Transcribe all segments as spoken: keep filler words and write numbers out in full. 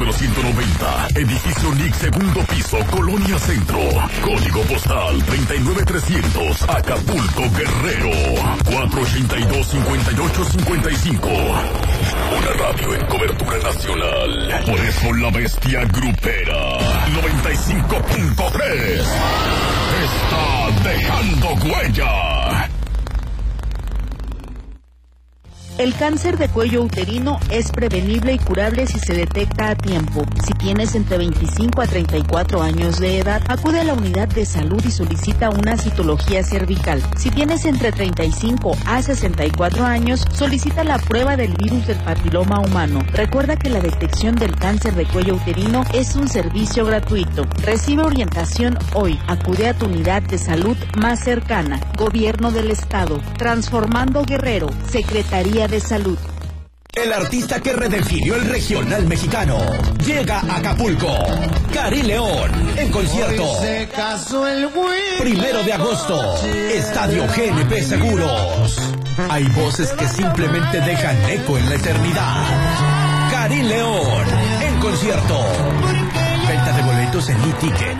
número ciento noventa, edificio N I C, segundo piso, Colonia Centro. Código postal treinta y nueve trescientos, Acapulco, Guerrero. cuatro ochenta y dos, cincuenta y ocho cincuenta y cinco. Una radio en cobertura nacional. Por eso la bestia grupera noventa y cinco punto tres está dejando huella. El cáncer de cuello uterino es prevenible y curable si se detecta a tiempo. Si tienes entre veinticinco a treinta y cuatro años de edad, acude a la unidad de salud y solicita una citología cervical. Si tienes entre treinta y cinco a sesenta y cuatro años, solicita la prueba del virus del papiloma humano. Recuerda que la detección del cáncer de cuello uterino es un servicio gratuito. Recibe orientación hoy. Acude a tu unidad de salud más cercana. Gobierno del Estado. Transformando Guerrero. Secretaría de Salud. El artista que redefinió el regional mexicano llega a Acapulco. Karim León en concierto. Se casó el güey. Primero de agosto, Estadio G N P Seguros. Hay voces que simplemente dejan eco en la eternidad. Karim León en concierto. Venta de boletos en e-ticket.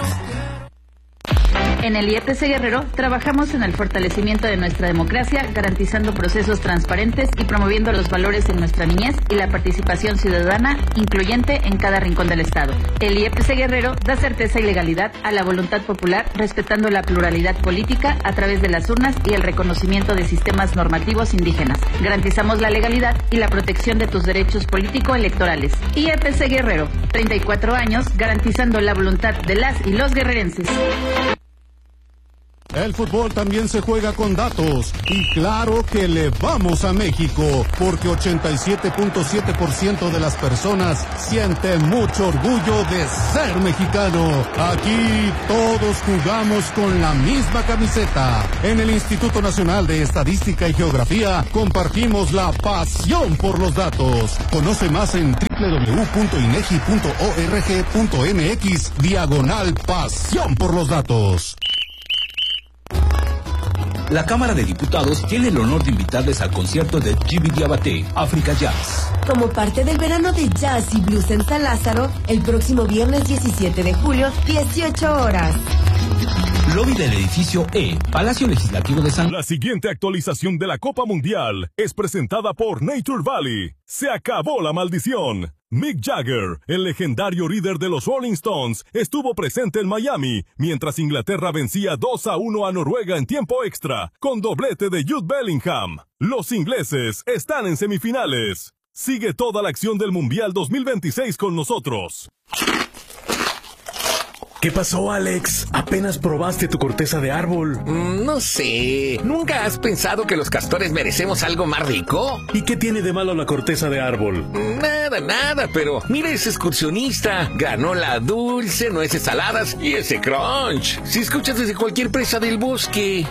En el I E P C Guerrero trabajamos en el fortalecimiento de nuestra democracia, garantizando procesos transparentes y promoviendo los valores en nuestra niñez y la participación ciudadana incluyente en cada rincón del Estado. El I E P C Guerrero da certeza y legalidad a la voluntad popular, respetando la pluralidad política a través de las urnas y el reconocimiento de sistemas normativos indígenas. Garantizamos la legalidad y la protección de tus derechos político-electorales. I E P C Guerrero, treinta y cuatro años, garantizando la voluntad de las y los guerrerenses. El fútbol también se juega con datos y claro que le vamos a México porque ochenta y siete punto siete por ciento de las personas sienten mucho orgullo de ser mexicano. Aquí todos jugamos con la misma camiseta. En el Instituto Nacional de Estadística y Geografía compartimos la pasión por los datos. Conoce más en doble u doble u doble u punto inegi punto org punto mx diagonal pasión por los datos. La Cámara de Diputados tiene el honor de invitarles al concierto de Djiby Diabaté, África Jazz. Como parte del verano de jazz y blues en San Lázaro, el próximo viernes diecisiete de julio, dieciocho horas. Lobby del edificio E, Palacio Legislativo de San... La siguiente actualización de la Copa Mundial es presentada por Nature Valley. Se acabó la maldición. Mick Jagger, el legendario líder de los Rolling Stones, estuvo presente en Miami, mientras Inglaterra vencía dos a uno a Noruega en tiempo extra, con doblete de Jude Bellingham. Los ingleses están en semifinales. Sigue toda la acción del Mundial dos mil veintiséis con nosotros. ¿Qué pasó, Alex? ¿Apenas probaste tu corteza de árbol? Mm, no sé. ¿Nunca has pensado que los castores merecemos algo más rico? ¿Y qué tiene de malo la corteza de árbol? Nada, nada, pero mira ese excursionista. Granola dulce, nueces saladas y ese crunch. Si escuchas desde cualquier presa del bosque.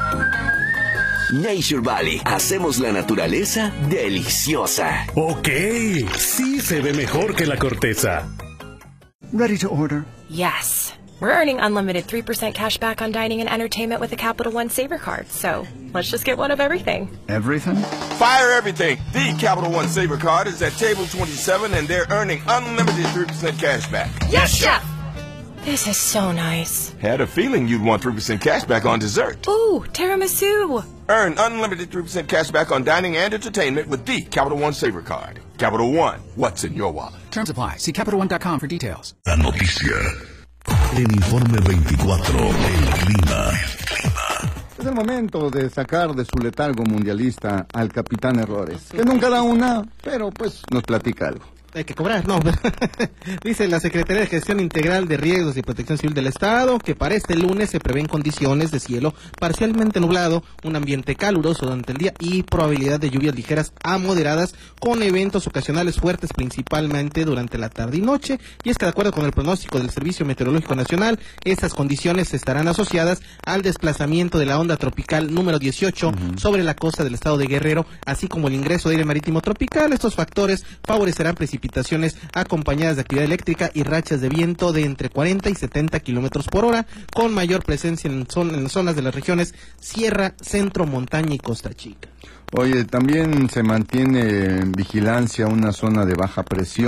Nature Valley. Hacemos la naturaleza deliciosa. Ok, sí se ve mejor que la corteza. Ready to order? Yes. We're earning unlimited three percent cash back on dining and entertainment with the Capital One Saver Card, so let's just get one of everything. Everything? Fire everything! The Capital One Saver Card is at table twenty-seven and they're earning unlimited three percent cash back. Yes, Chef! This is so nice. Had a feeling you'd want three percent cash back on dessert. Ooh, tiramisu! Earn unlimited three percent cash back on dining and entertainment with the Capital One Saver Card. Capital One, what's in your wallet? Terms apply. See Capital One dot com for details. La noticia. El informe veinticuatro. El clima. Es el momento de sacar de su letargo mundialista al Capitán Errores, que nunca da una, pero pues nos platica algo. Hay que cobrar, no. Dice la Secretaría de Gestión Integral de Riesgos y Protección Civil del Estado que para este lunes se prevén condiciones de cielo parcialmente nublado, un ambiente caluroso durante el día y probabilidad de lluvias ligeras a moderadas con eventos ocasionales fuertes principalmente durante la tarde y noche. Y es que de acuerdo con el pronóstico del Servicio Meteorológico Nacional, estas condiciones estarán asociadas al desplazamiento de la onda tropical número dieciocho uh-huh. sobre la costa del estado de Guerrero, así como el ingreso de aire marítimo tropical. Estos factores favorecerán precipitaciones precipitaciones acompañadas de actividad eléctrica y rachas de viento de entre cuarenta y setenta kilómetros por hora, con mayor presencia en, zon en zonas de las regiones Sierra, Centro, Montaña y Costa Chica. Oye, también se mantiene en vigilancia una zona de baja presión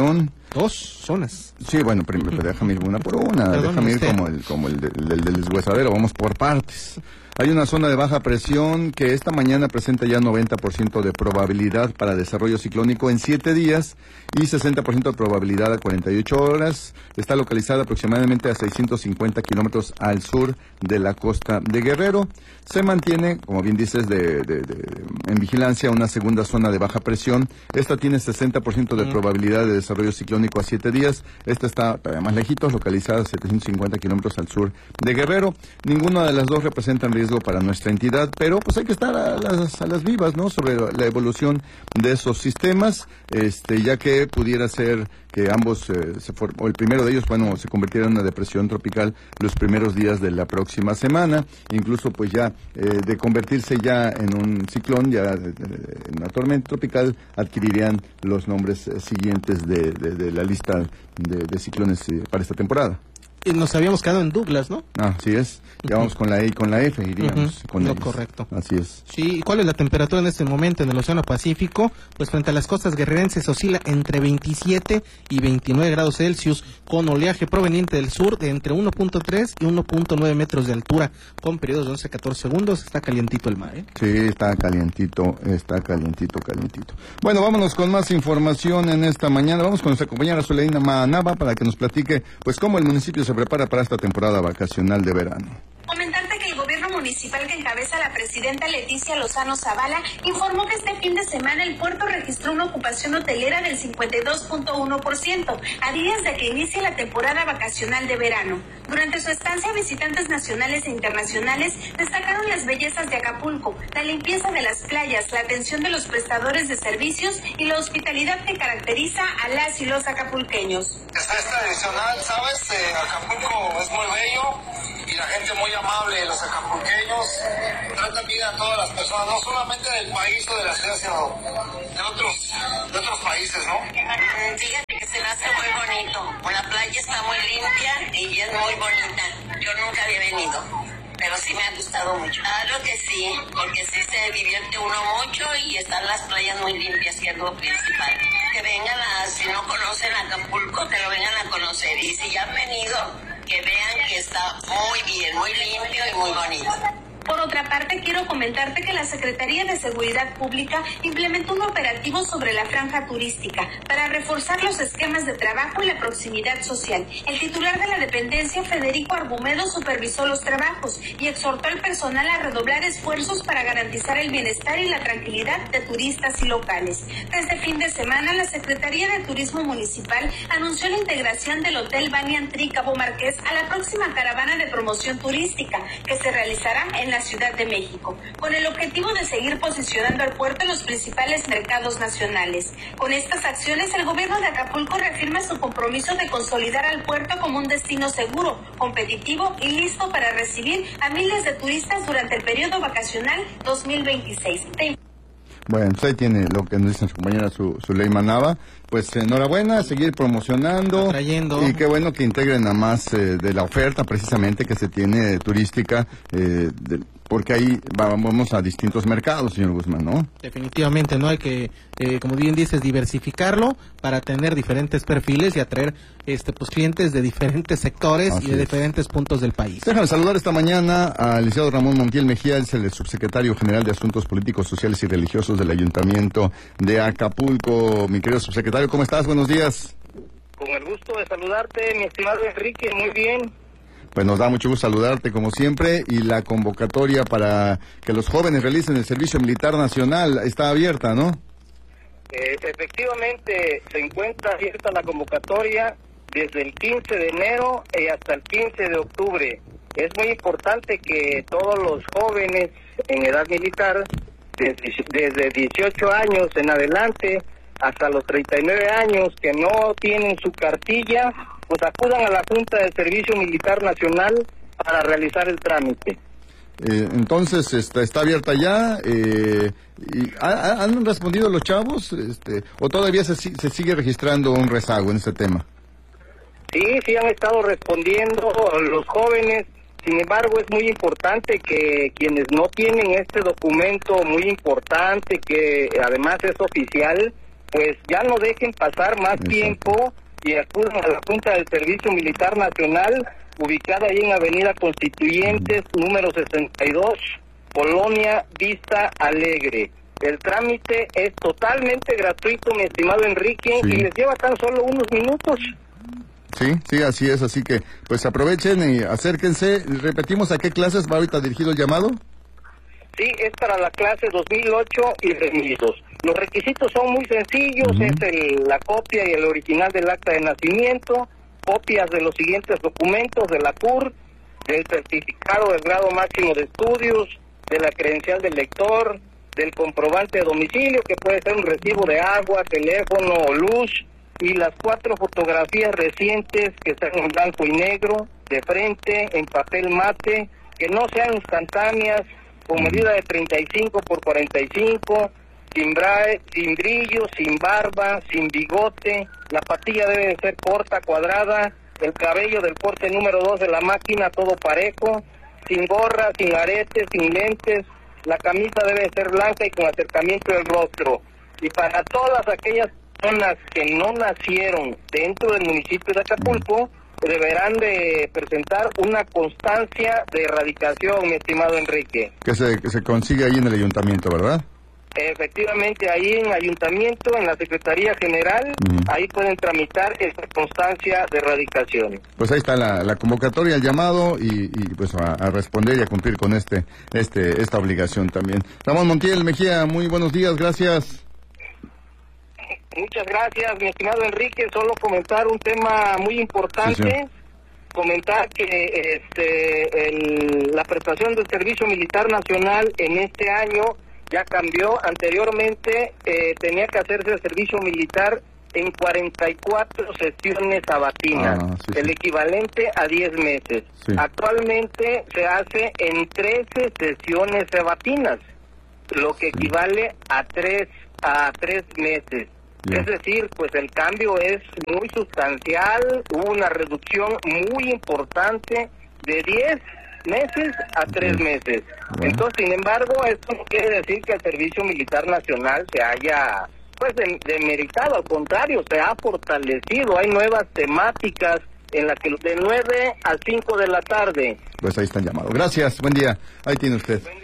Dos zonas. Sí, bueno, primero, déjame ir una por una, Perdón, déjame ir usted. como el, como el, de- el del deshuesadero, vamos por partes. Hay una zona de baja presión que esta mañana presenta ya noventa por ciento de probabilidad para desarrollo ciclónico en siete días y sesenta por ciento de probabilidad a cuarenta y ocho horas. Está localizada aproximadamente a seiscientos cincuenta kilómetros al sur de la costa de Guerrero. Se mantiene, como bien dices, de, de- de- en vigilancia una segunda zona de baja presión. Esta tiene sesenta por ciento de Mm. probabilidad de desarrollo ciclónico a siete días. Esta está todavía más lejitos, localizada a setecientos cincuenta kilómetros al sur de Guerrero. Ninguna de las dos representan riesgo para nuestra entidad, pero pues hay que estar a las, a las vivas, ¿no? Sobre la evolución de esos sistemas, este, ya que pudiera ser que ambos, eh, se for- o el primero de ellos, bueno, se convirtiera en una depresión tropical los primeros días de la próxima semana, incluso pues ya eh, de convertirse ya en un ciclón, ya de- de- de- en una tormenta tropical, adquirirían los nombres eh, siguientes de, de- de la lista de, de ciclones eh, para esta temporada. Y nos habíamos quedado en Douglas, ¿no? Ah, así es. Ya vamos con la E y con la F, iríamos. Ujú, con lo ellos. correcto. Así es. Sí, ¿y cuál es la temperatura en este momento en el Océano Pacífico? Pues frente a las costas guerrerenses oscila entre veintisiete y veintinueve grados Celsius, con oleaje proveniente del sur de entre uno punto tres y uno punto nueve metros de altura, con periodos de once a catorce segundos. Está calientito el mar, ¿eh? Sí, está calientito, está calientito, calientito. Bueno, vámonos con más información en esta mañana. Vamos con nuestra compañera Zuleina Manaba para que nos platique, pues, cómo el municipio se prepara para esta temporada vacacional de verano. Comentarte que el gobierno municipal que encabeza la presidenta Leticia Lozano Zavala informó que este fin de semana el puerto registró una ocupación hotelera del cincuenta y dos punto uno por ciento, a días de que inicie la temporada vacacional de verano. Durante su estancia, visitantes nacionales e internacionales destacaron las bellezas de Acapulco, la limpieza de las playas, la atención de los prestadores de servicios y la hospitalidad que caracteriza a las y los acapulqueños. Esta es tradicional, ¿sabes? Eh, Acapulco es muy bello y la gente muy amable, los acapulqueños tratan bien a todas las personas, no solamente del país o de la ciudad, sino de otros, de otros países, ¿no? Fíjate que se me hace muy bonito, la playa está muy limpia y es muy bonita, yo nunca había venido, pero sí me ha gustado mucho. Claro que sí, porque sí se divierte uno mucho y están las playas muy limpias, que es lo principal. Que vengan a, si no conocen Acapulco, que lo vengan a conocer, y si ya han venido, que vean que está muy bien, muy limpio y muy bonito. Por otra parte, quiero comentarte que la Secretaría de Seguridad Pública implementó un operativo sobre la franja turística para reforzar los esquemas de trabajo y la proximidad social. El titular de la dependencia, Federico Argumedo, supervisó los trabajos y exhortó al personal a redoblar esfuerzos para garantizar el bienestar y la tranquilidad de turistas y locales. Este fin de semana, la Secretaría de Turismo Municipal anunció la integración del Hotel Banyan Tree Cabo Marqués a la próxima caravana de promoción turística que se realizará en la Ciudad de México, con el objetivo de seguir posicionando al puerto en los principales mercados nacionales. Con estas acciones, el gobierno de Acapulco reafirma su compromiso de consolidar al puerto como un destino seguro, competitivo y listo para recibir a miles de turistas durante el periodo vacacional dos mil veintiséis. Bueno, pues ahí tiene lo que nos dice su compañera su, Zuleima Nava. Pues enhorabuena, seguir promocionando. Atrayendo. Y qué bueno que integren a más eh, de la oferta precisamente que se tiene turística, eh, de- porque ahí vamos a distintos mercados, señor Guzmán, ¿no? Definitivamente, ¿no? Hay que, eh, como bien dices, diversificarlo para tener diferentes perfiles y atraer este pues clientes de diferentes sectores Así y de es. diferentes puntos del país. Déjame saludar esta mañana al licenciado Ramón Montiel Mejía, es el subsecretario general de Asuntos Políticos, Sociales y Religiosos del Ayuntamiento de Acapulco. Mi querido subsecretario, ¿cómo estás? Buenos días. Con el gusto de saludarte, mi estimado Enrique, muy bien. Pues nos da mucho gusto saludarte como siempre y la convocatoria para que los jóvenes realicen el servicio militar nacional está abierta, ¿no? Eh, efectivamente, se encuentra abierta la convocatoria desde el quince de enero y hasta el quince de octubre. Es muy importante que todos los jóvenes en edad militar, desde, desde dieciocho años en adelante hasta los treinta y nueve años, que no tienen su cartilla, pues acudan a la Junta de Servicio Militar Nacional para realizar el trámite. Eh, entonces, está, está abierta ya. Eh, y, ¿ha- ¿Han respondido los chavos? Este, ¿O todavía se, si- se sigue registrando un rezago en este tema? Sí, sí han estado respondiendo los jóvenes. Sin embargo, es muy importante que quienes no tienen este documento muy importante, que además es oficial, pues ya no dejen pasar más tiempo y acudan a la Junta del Servicio Militar Nacional, ubicada ahí en Avenida Constituyentes, número sesenta y dos, Colonia Vista Alegre. El trámite es totalmente gratuito, mi estimado Enrique, sí. y les lleva tan solo unos minutos. Sí, sí, así es, así que pues aprovechen y acérquense. Repetimos, ¿a qué clases va ahorita dirigido el llamado? Sí, es para la clase dos mil ocho y remedios. Los requisitos son muy sencillos, uh-huh. es el, la copia y el original del acta de nacimiento, copias de los siguientes documentos de la C U R, del certificado del grado máximo de estudios, de la credencial del lector, del comprobante de domicilio, que puede ser un recibo de agua, teléfono o luz, y las cuatro fotografías recientes que sean en blanco y negro, de frente, en papel mate, que no sean instantáneas, con medida de treinta y cinco por cuarenta y cinco, sin, brae, sin brillo, sin barba, sin bigote, la patilla debe de ser corta, cuadrada, el cabello del corte número dos de la máquina todo parejo, sin gorra, sin aretes, sin lentes, la camisa debe de ser blanca y con acercamiento del rostro. Y para todas aquellas personas que no nacieron dentro del municipio de Acapulco, deberán de presentar una constancia de erradicación, mi estimado Enrique. Que se, que se consigue ahí en el ayuntamiento, ¿verdad? Efectivamente, ahí en ayuntamiento, en la Secretaría General, uh-huh. ahí pueden tramitar esta constancia de erradicación. Pues ahí está la, la convocatoria, el llamado y, y pues a, a responder y a cumplir con este, este, esta obligación también. Ramón Montiel Mejía, muy buenos días, gracias. Muchas gracias, mi estimado Enrique. Solo comentar un tema muy importante. Sí, sí. Comentar que este, el, la prestación del Servicio Militar Nacional en este año ya cambió. Anteriormente eh, tenía que hacerse el servicio militar en cuarenta y cuatro sesiones sabatinas, ah, sí, sí. el equivalente a diez meses. Sí. Actualmente se hace en trece sesiones sabatinas, lo que equivale a tres a tres meses. Yeah. Es decir, pues el cambio es muy sustancial, hubo una reducción muy importante de diez meses a tres meses. Bueno. Entonces, sin embargo, esto no quiere decir que el Servicio Militar Nacional se haya pues demeritado, al contrario, se ha fortalecido, hay nuevas temáticas en las que de nueve a cinco de la tarde. Pues ahí están llamados. Gracias, buen día, ahí tiene usted. Buen día.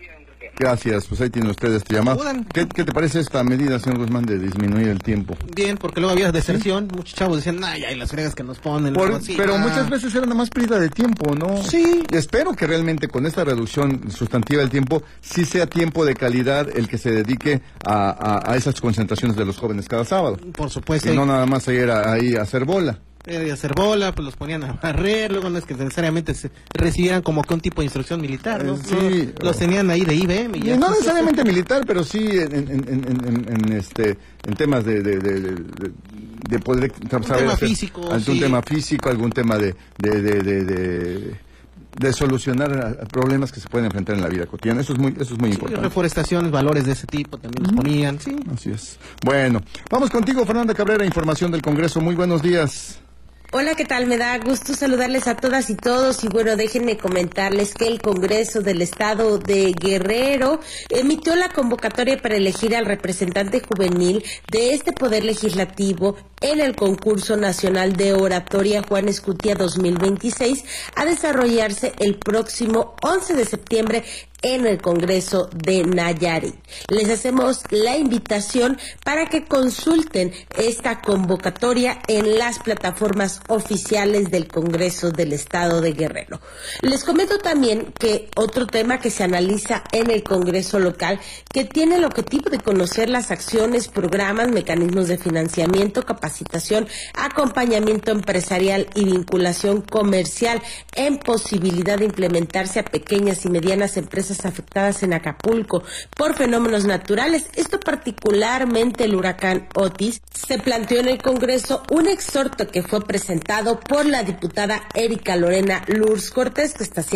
Gracias, pues ahí tiene usted este llamado. ¿Qué, ¿Qué te parece esta medida, señor Guzmán, de disminuir el tiempo? Bien, porque luego había deserción, ¿sí? Muchos chavos decían, ay, ay, las fregas que nos ponen. Por, así, pero ah. muchas veces era nada más pérdida de tiempo, ¿no? Sí. Espero que realmente con esta reducción sustantiva del tiempo, sí sea tiempo de calidad el que se dedique a, a, a esas concentraciones de los jóvenes cada sábado. Por supuesto. Y no nada más ir a, ahí a hacer bola. De hacer bola, pues los ponían a barrer, luego no es que necesariamente se recibieran como que un tipo de instrucción militar, ¿no? Sí, los o... tenían ahí de I B M. Y y no necesariamente militar, pero sí en, en, en, en, en este en temas de de, de, de, de poder un saber tema hacer, físico, algún sí. tema físico, algún tema de de de, de, de, de solucionar problemas que se pueden enfrentar en la vida cotidiana. Eso es muy eso es muy sí, importante. Reforestaciones, valores de ese tipo también los ponían, sí. Así es. Bueno, vamos contigo, Fernanda Cabrera, información del Congreso. Muy buenos días. Hola, ¿qué tal? Me da gusto saludarles a todas y todos y bueno, déjenme comentarles que el Congreso del Estado de Guerrero emitió la convocatoria para elegir al representante juvenil de este Poder Legislativo en el concurso nacional de oratoria Juan Escutia dos mil veintiséis a desarrollarse el próximo once de septiembre en el Congreso de Nayarit. Les hacemos la invitación para que consulten esta convocatoria en las plataformas oficiales del Congreso del Estado de Guerrero. Les comento también que otro tema que se analiza en el Congreso local, que tiene el objetivo de conocer las acciones, programas, mecanismos de financiamiento, capacitación, acompañamiento empresarial y vinculación comercial en posibilidad de implementarse a pequeñas y medianas empresas afectadas en Acapulco por fenómenos naturales, esto particularmente el huracán Otis. Se planteó en el Congreso un exhorto que fue presentado por la diputada Erika Lorena Lurs Cortés, que está